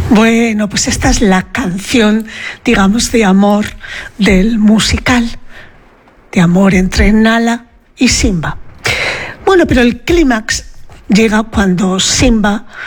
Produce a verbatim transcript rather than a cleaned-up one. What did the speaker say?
Bueno, pues esta es la canción, digamos, de amor del musical, de amor entre Nala y Simba. Bueno, pero el clímax llega cuando Simba